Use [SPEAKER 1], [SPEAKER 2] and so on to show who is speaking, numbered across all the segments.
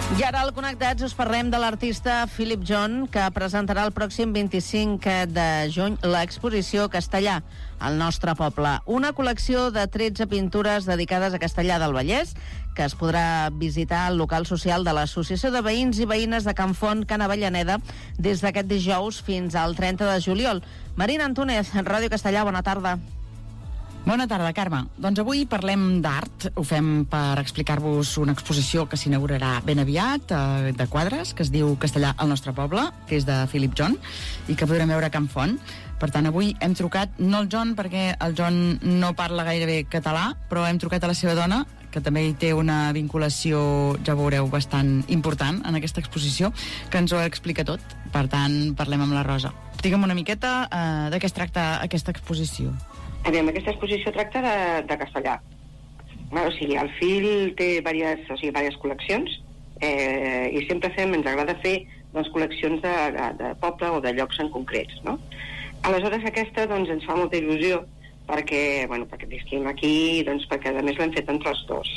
[SPEAKER 1] I ara al Connectats us parlem de l'artista Philip John, que presentarà el pròxim 25 de juny l'exposició Castellà, al nostre poble. Una col·lecció de 13 pintures dedicades a Castellà del Vallès, que es podrà visitar al local social de l'Associació de Veïns i Veïnes de Can Font, Can Avellaneda, des d'aquest dijous fins al 30 de juliol. Marina Antúnez, Ràdio Castellà, bona tarda.
[SPEAKER 2] Bona tarda, Carme. Doncs avui parlem d'art. Ho fem per explicar-vos una exposició que s'inaugurarà ben aviat, de quadres, que es diu Castellà al nostre poble, que és de Philip John, i que podrem veure a Can Font. Per tant, avui hem trucat, no el John, perquè el John no parla gairebé català, però hem trucat a la seva dona, que també hi té una vinculació, ja veureu, bastant important en aquesta exposició, que ens ho explica tot. Per tant, parlem amb la Rosa. Digue'm una miqueta de què es tracta aquesta exposició.
[SPEAKER 3] Aquesta exposició tracta de castellà. O sigui, el Phil té diverses col·leccions i sempre ens agrada fer col·leccions de poble o de llocs en concrets, no? Aleshores aquesta ens fa molta il·lusió perquè visquim aquí, perquè a més l'hem fet entre els dos.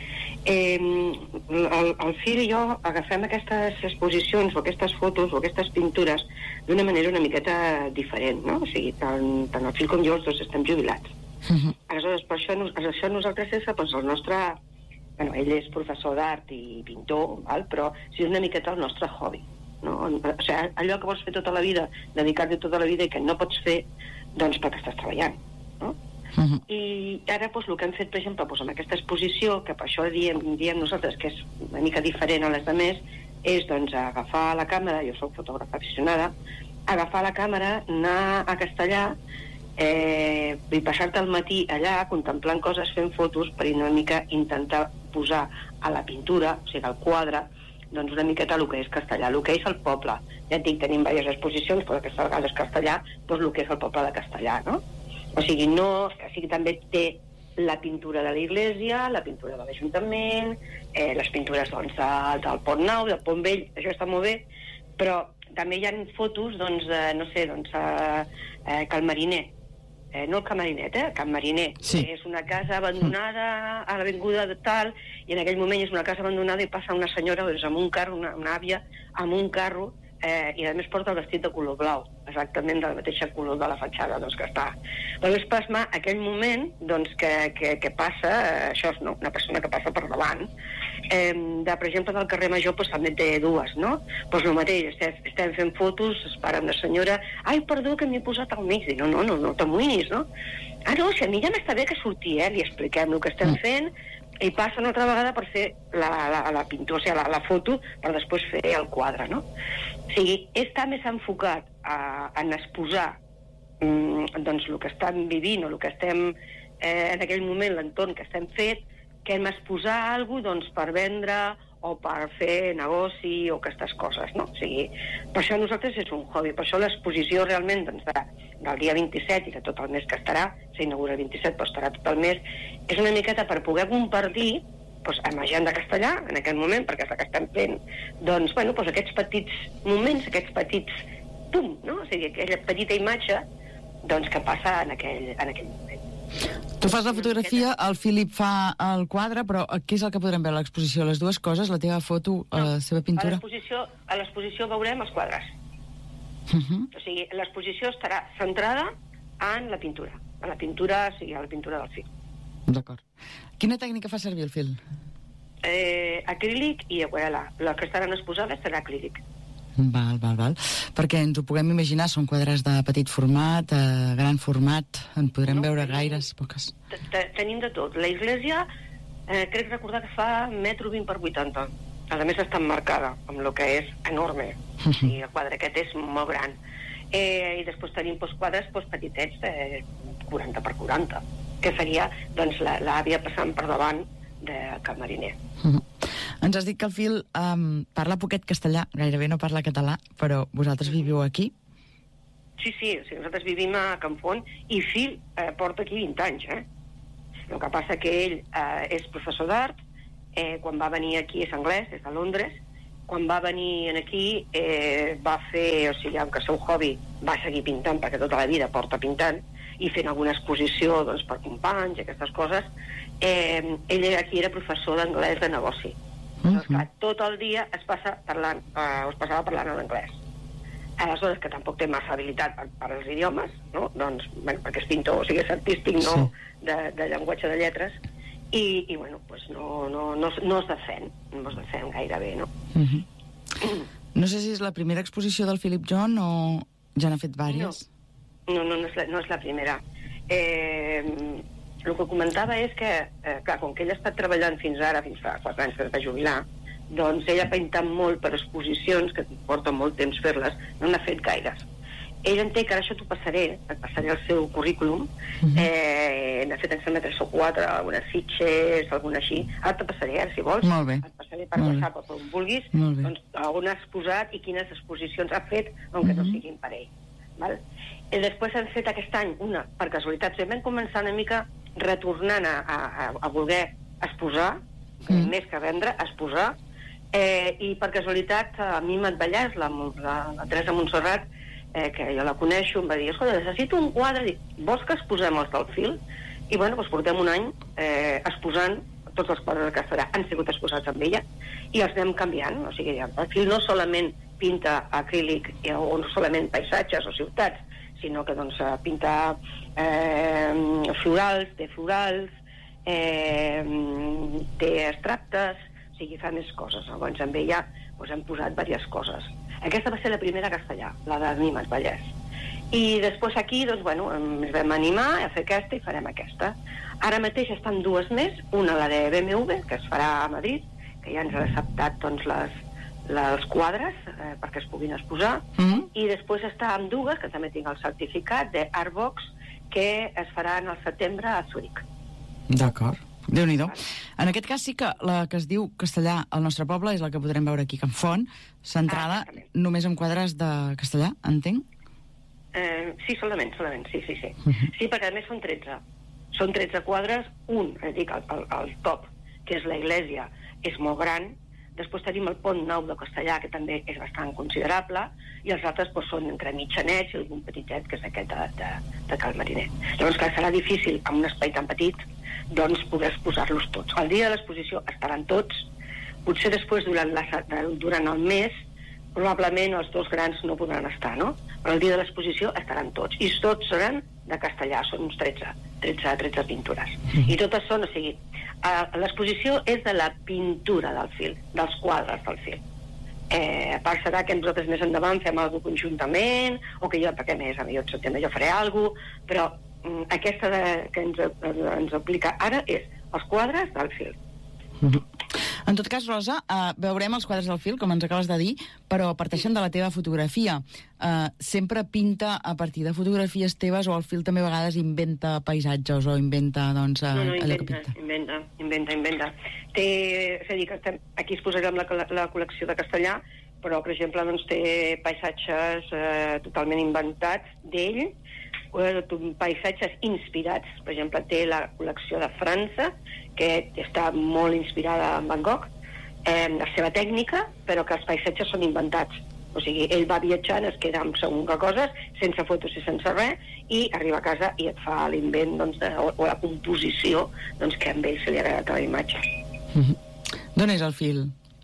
[SPEAKER 3] El Phil i jo agafem aquestes exposicions o aquestes fotos o aquestes pintures d'una manera una miqueta diferent, no? O sigui, tant el Phil com jo els dos estem jubilats. Aleshores, per això nosaltres el nostre... ell és professor d'art i pintor, però és una miqueta el nostre hobby, no? O sigui, allò que vols fer tota la vida, dedicar-te tota la vida i que no pots fer, perquè estàs treballant, no? I ara el que hem fet, per exemple, amb aquesta exposició, que per això diem nosaltres que és una mica diferent a les demés, és agafar la càmera, jo soc fotògrafa aficionada, agafar la càmera, anar a Castellà i passar-te el matí allà contemplant coses, fent fotos, per una mica intentar posar a la pintura, o sigui, al quadre, una miqueta el que és Castellà, el que és el poble. Ja et dic, tenim diverses exposicions, però aquesta vegada és Castellà, el que és el poble de Castellà, no? O sigui, també té la pintura de l'església, la pintura de l'Ajuntament, les pintures del Pont Nou, del Pont Vell, això està molt bé, però també hi ha fotos, Cal Mariner, no el Can Marinet, Can Mariner,
[SPEAKER 2] sí.
[SPEAKER 3] És una casa abandonada a l'avinguda de tal, i en aquell moment és una casa abandonada i passa una senyora amb un carro, una àvia, amb un carro, i a més porta el vestit de color blau, exactament del mateix color de la fatxada que està. Però és plasmar aquell moment que passa, això és una persona que passa per davant, per exemple del carrer Major també té dues, no? Doncs el mateix, estem fent fotos, es para una senyora, ai, perdó, que m'he posat al mig, no t'amoïnis, no? No, si a mi ja m'està bé que surti, li expliquem el que estem fent, i passa una altra vegada per fer la pintura, o sigui, la foto, per després fer el quadre, no? O sigui, està més enfocat en exposar el que estem vivint o el que estem en aquell moment, l'entorn que estem fet, que hem exposar alguna cosa per vendre o per fer negoci o aquestes coses, no? O sigui, per això nosaltres és un hobby, per això l'exposició realment del dia 27 i de tot el mes que estarà, s'inaugura el 27 però estarà tot el mes, és una miqueta per poder compartir amb la gent de Castellà en aquest moment, perquè és el que estem fent, aquests petits moments, aquests petits pum, no? O sigui, aquella petita imatge que passa en aquell moment.
[SPEAKER 2] Tu fas la fotografia, el Philip fa el quadre, però què és el que podrem veure a l'exposició? Les dues coses, la teva foto, la seva pintura?
[SPEAKER 3] A l'exposició veurem els quadres. O sigui, l'exposició estarà centrada en la pintura. A la pintura, o sigui, a la pintura del Phil.
[SPEAKER 2] D'acord. Quina tècnica fa servir el Phil?
[SPEAKER 3] Acrílic i aquarel·la. Les que estaran exposades serà acrílic.
[SPEAKER 2] Val. Perquè ens ho puguem imaginar, són quadres de petit format, gran format, en podrem veure gaires, poques.
[SPEAKER 3] Tenim de tot. La església, crec recordar que fa 1,20 per 80. A més està emmarcada, amb el que és enorme. O sigui, el quadre aquest és molt gran. I després tenim quadres petitets, 40 per 40, que seria l'àvia passant per davant de Cal Mariner.
[SPEAKER 2] Ens has dit que el Phil parla poquet castellà, gairebé no parla català, però vosaltres viviu aquí?
[SPEAKER 3] Sí, o sigui, nosaltres vivim a Can Font i Phil porta aquí 20 anys, El que passa que ell és professor d'art, quan va venir aquí és anglès, és de Londres, quan va venir aquí va fer, o sigui, que el seu hobby va seguir pintant, perquè tota la vida porta pintant, i fent alguna exposició per companys i aquestes coses. Ell aquí era professor d'anglès de negoci, Doncs, clar, tot el dia es passava parlant en anglès. Aleshores, que tampoc té massa habilitat per als idiomes, no? Doncs, bueno, perquè és pintor, o sigui, és artístic, no de llenguatge de lletres, i bueno, pues no es defèn gaire bé, no?
[SPEAKER 2] No sé si és la primera exposició del Philip John o ja n'ha fet diverses.
[SPEAKER 3] No és la primera. El que comentava és que, clar, com que ell ha estat treballant fins ara, fins fa 4 anys que es va jubilar, doncs ella ha pintat molt per exposicions, que porta molt temps fer-les, no n'ha fet gaires. Ell entén que ara això t'ho passaré, et passaré el seu currículum, n'ha fet en sembla 3 o 4, algunes fitxes, alguna així, ara te passaré, si vols.
[SPEAKER 2] Molt bé.
[SPEAKER 3] Et passaré per WhatsApp o per on vulguis, doncs on ha exposat i quines exposicions ha fet, aunque no siguin per ell. Val? I després han fet aquest any una, per casualitat, vam començar una mica retornant a voler exposar, més que vendre, exposar, i per casualitat a mi Vallès, la Teresa Montserrat, que jo la coneixo, em va dir, escolta, necessito un quadre, dic, vols que exposem els del fil? I bueno, doncs portem un any exposant tots els quadres de castellà, han sigut exposats amb ella, i els anem canviant, o sigui, el fil no solament pinta acrílic o no solament paisatges o ciutats, sinó que doncs pinta florals, té florals, té extractes, o sigui, fa més coses. Llavors amb ella doncs, hem posat diverses coses. Aquesta va ser la primera castellà, la de Nimes Vallès. I després aquí, doncs, bueno, ens vam animar a fer aquesta i farem aquesta. Ara mateix estan 2 més, una la de BMW, que es farà a Madrid, que ja ens ha acceptat doncs, els quadres perquè es puguin exposar, i després està amb 2, que també tinc el certificat, de Artbox, que es faran al setembre a Zurich.
[SPEAKER 2] D'acord. Déu-n'hi-do. En aquest cas sí que la que es diu Castellà al nostre poble és la que podrem veure aquí a Can Font, centrada només en quadres de castellà, entenc?
[SPEAKER 3] Sí, solament, sí. Sí, perquè a més són 13. Són 13 quadres, dic, el top, que és la iglesia, és molt gran. Després tenim el pont nou de Castellà, que també és bastant considerable, i els altres doncs, són entre mitjanets i algun petitet, que és aquest de Cal Mariner. Llavors, clar, serà difícil, amb un espai tan petit, doncs poder exposar-los tots. El dia de l'exposició estaran tots, potser després durant el mes, probablement els 2 grans no podran estar, no? Però el dia de l'exposició estaran tots, i tots seran de castellà, són uns 13 pintures. I totes són, o sigui, l'exposició és de la pintura del fil, dels quadres del fil. A part serà que nosaltres més endavant fem alguna cosa conjuntament, o que jo, perquè més, jo en setembre jo faré alguna cosa, però aquesta que ens aplica ara és els quadres del fil.
[SPEAKER 2] En tot cas, Rosa, veurem els quadres del fil, com ens acabes de dir, però parteixen de la teva fotografia. Sempre pinta a partir de fotografies teves o el fil també a vegades inventa paisatges o inventa, doncs, allò que pinta?
[SPEAKER 3] Inventa. És a dir, que aquí es posarem la col·lecció de castellà, però, per exemple, doncs, té paisatges totalment inventats d'ell, paisatges inspirats. Per exemple, té la col·lecció de França, que està molt inspirada en Van Gogh, la seva tècnica, però que els paisatges són inventats. O sigui, ell va viatjant, es queda amb segons coses, sense fotos i sense res, i arriba a casa i et fa l'invent, doncs, o la composició, doncs, que a ell se li ha agradat a la imatge.
[SPEAKER 2] D'on és el fil?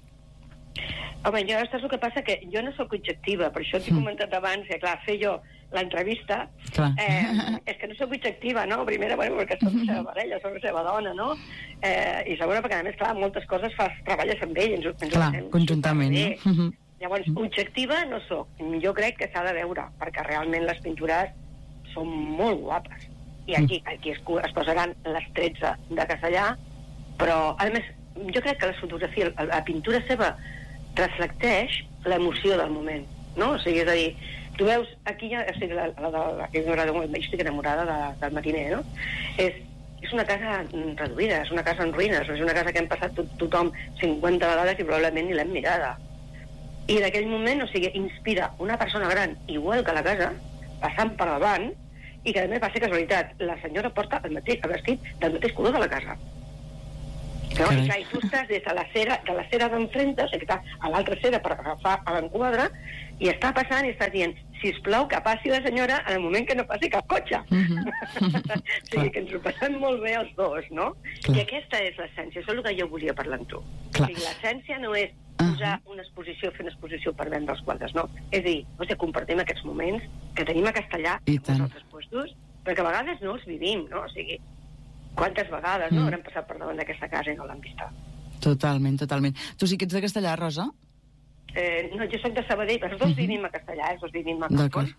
[SPEAKER 3] Home, jo, saps el que passa? Que jo no soc objectiva, per això t'he comentat abans, que clar, fer jo l'entrevista, és que no soc objectiva, no? Primera, bueno, perquè soc la seva parella, soc la seva dona, no? I segona, perquè a més, clar, moltes coses treballes amb ell.
[SPEAKER 2] Clar, conjuntament, no?
[SPEAKER 3] Llavors, objectiva no soc. Jo crec que s'ha de veure, perquè realment les pintures són molt guapes. I aquí es posaran les 13 de castellà, però, a més, jo crec que la fotografia, la pintura seva reflecteix l'emoció del moment, no? O sigui, és a dir, tu veus, aquí ja, o sigui, estic enamorada del Mariner, no? És una casa reduïda, és una casa en ruïnes, és una casa que hem passat tothom 50 vegades i probablement ni l'hem mirada. I en aquell moment, o sigui, inspira una persona gran, igual que la casa, passant per davant, i que a més va ser casualitat, la senyora porta el vestit del mateix color de la casa. No? I clar, tu estàs des de la cera d'enfrente, o sigui que està a l'altra cera per agafar a l'enquadre, i està passant i estàs dient, sisplau, que passi la senyora en el moment que no passi cap cotxe. O sigui, que ens ho passem molt bé els dos, no?
[SPEAKER 2] Clar.
[SPEAKER 3] I aquesta és l'essència, això és el que jo volia parlar amb tu.
[SPEAKER 2] Clar.
[SPEAKER 3] O sigui, l'essència no és posar una exposició, fer una exposició per vendre els quadres, no. És a dir, compartim aquests moments que tenim a Castellà i als altres puestos, perquè a vegades no els vivim, no? O sigui, quantes vegades no haurem passat per davant d'aquesta casa i no l'han vista.
[SPEAKER 2] Totalment, totalment. Tu sí que ets de Castellà, Rosa?
[SPEAKER 3] No, jo soc de Sabadell, els dos vivim a Castellà, els dos vivim a Can Font.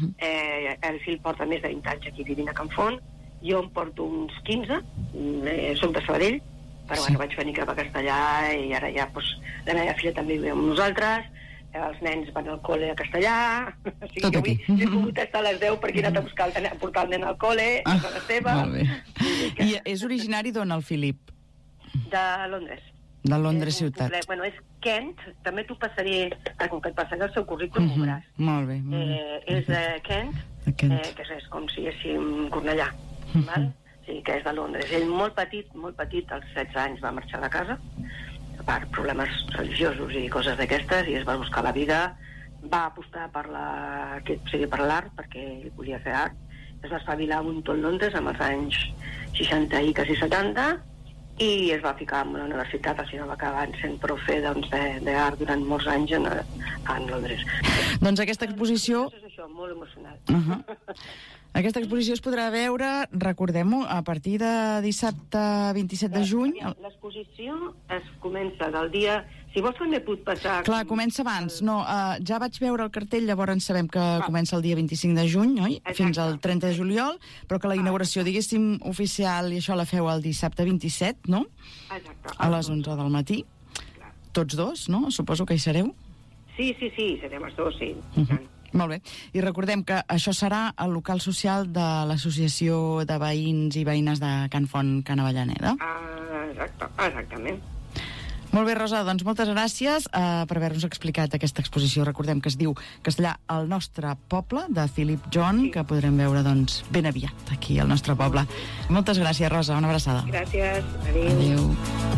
[SPEAKER 3] El fill porta més de 20 anys aquí vivint a Can Font, jo em porto uns 15, soc de Sabadell, però bueno, vaig venir cap a Castellà i ara ja, la meva filla també viu amb nosaltres, els nens van al col·le a Castellà, o sigui que avui he pogut estar a les 10 perquè he anat a portar el nen al col·le, a la seva.
[SPEAKER 2] Molt bé. I és originari d'on, el Filip?
[SPEAKER 3] De Londres.
[SPEAKER 2] De Londres ciutat.
[SPEAKER 3] Bueno, és Kent, també t'ho passaré, com que et passaré el seu currículum, ho veuràs.
[SPEAKER 2] Molt bé.
[SPEAKER 3] És de Kent, que és com si diguéssim Cornellà, val? Sí, que és de Londres. Ell molt petit, als 16 anys va marxar de casa, per problemes religiosos i coses d'aquestes, i es va buscar la vida, va apostar per l'art, perquè ell volia fer art, es va espavilar un tot Londres amb els anys 60 i quasi 70, i es va ficar en la universitat, al final va acabar sent profe d'art durant molts anys en Londres.
[SPEAKER 2] Doncs aquesta exposició...
[SPEAKER 3] És això, molt emocional.
[SPEAKER 2] Aquesta exposició es podrà veure, recordem-ho, a partir de dissabte 27 de juny.
[SPEAKER 3] L'exposició es comença del dia... Si vols també puc passar...
[SPEAKER 2] Clar, comença abans. No, ja vaig veure el cartell, llavors sabem que comença el dia 25 de juny, oi? Fins al 30 de juliol, però que la inauguració, diguéssim, oficial, i això la feu el dissabte 27, no?
[SPEAKER 3] Exacte.
[SPEAKER 2] A les 11 del matí. Tots dos, no? Suposo que hi sereu?
[SPEAKER 3] Sí, serem els dos, sí.
[SPEAKER 2] Molt bé. I recordem que això serà al local social de l'Associació de Veïns i Veïnes de Can Font, Can Avellaneda.
[SPEAKER 3] Exactament.
[SPEAKER 2] Molt bé, Rosa, doncs moltes gràcies per haver-nos explicat aquesta exposició. Recordem que es diu Castellà, el nostre poble, de Philip John, que podrem veure doncs, ben aviat aquí al nostre poble. Moltes gràcies, Rosa, una abraçada.
[SPEAKER 3] Gràcies, adéu.
[SPEAKER 2] Adéu.